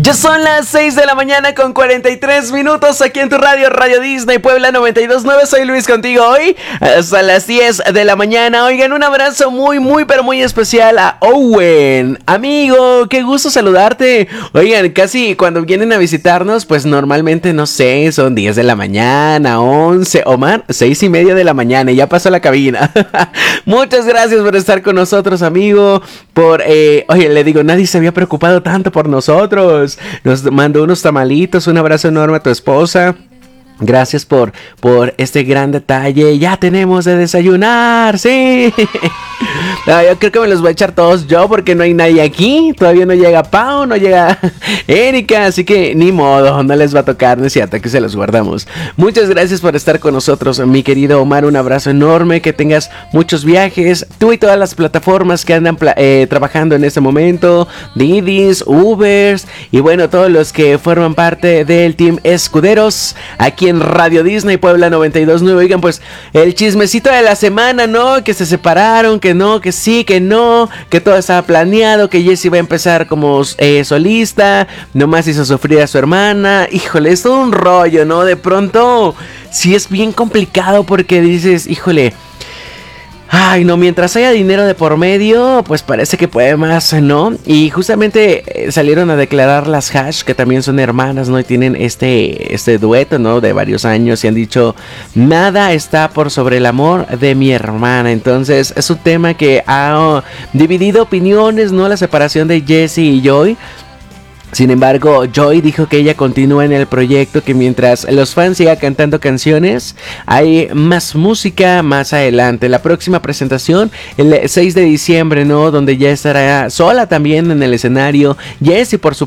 Ya son las 6 de la mañana con 43 minutos aquí en tu radio, Radio Disney Puebla 92.9. Soy Luis contigo hoy hasta las 10 de la mañana. Oigan, un abrazo pero muy especial a Owen. Amigo, qué gusto saludarte. Oigan, casi cuando vienen a visitarnos, pues normalmente, no sé, son 10 de la mañana, 11, Omar, 6:30 de la mañana y ya pasó la cabina. Muchas gracias por estar con nosotros, amigo. Oye, le digo, nadie se había preocupado tanto por nosotros. Nos mandó unos tamalitos, un abrazo enorme a tu esposa. Gracias por este gran detalle. Ya tenemos de desayunar, sí. No, yo creo que me los voy a echar todos yo porque no hay nadie aquí. Todavía no llega Pau, no llega Erika, así que ni modo, no les va a tocar, no es cierto, que se los guardamos. Muchas gracias por estar con nosotros, mi querido Omar. Un abrazo enorme, que tengas muchos viajes. Tú y todas las plataformas que andan trabajando en este momento, Didis, Ubers y bueno, todos los que forman parte del Team Escuderos aquí en Radio Disney Puebla 92.9. Oigan, pues el chismecito de la semana, ¿no? Que se separaron, que no, que sí, que no, que todo estaba planeado, que Jessie va a empezar como solista, nomás hizo sufrir a su hermana. Híjole, es todo un rollo, ¿no? De pronto sí es bien complicado porque dices, híjole, ay, no, mientras haya dinero de por medio, pues parece que puede más, ¿no? Y justamente salieron a declarar las Hash, que también son hermanas, ¿no? Y tienen este dueto, ¿no? De varios años y han dicho, nada está por sobre el amor de mi hermana. Entonces es un tema que ha dividido opiniones, ¿no? La separación de Jessie y Joy. Sin embargo, Joy dijo que ella continúa en el proyecto, que mientras los fans sigan cantando canciones, hay más música más adelante. La próxima presentación, el 6 de diciembre, ¿no? Donde ya estará sola también en el escenario. Jessie, por su